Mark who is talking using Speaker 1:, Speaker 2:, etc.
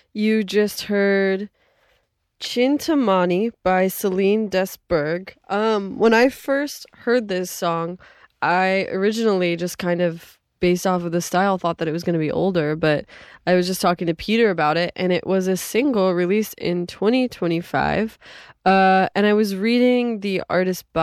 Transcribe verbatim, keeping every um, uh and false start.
Speaker 1: You just heard Chintamani by Celine Desberg. Um, when I first heard this song, I originally just kind of based off of the style thought that it was going to be older, but I was just talking to Peter about it, and it was a single released in twenty twenty-five. Uh, and I was reading the artist